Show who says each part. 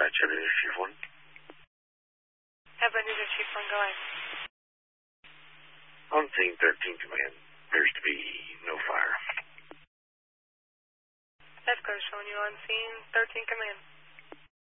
Speaker 1: Chattanooga Chief 1.
Speaker 2: Chattanooga Chief 1, go ahead.
Speaker 1: On scene 13 Command. Appears to be no fire.
Speaker 2: Defco showing you on scene 13 Command.